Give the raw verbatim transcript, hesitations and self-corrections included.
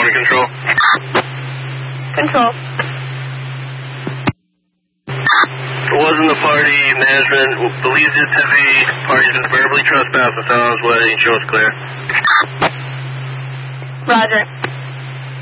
Party Control. Control. It wasn't the party management. Believes it's heavy. Party's been verbally trespassed and found on his way. Insurance clear. Roger.